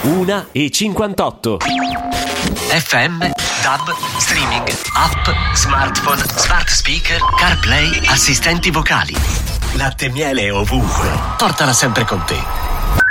1:58. FM, DAB, streaming, app, smartphone, smart speaker, CarPlay, assistenti vocali. Latte e miele ovunque. Portala sempre con te.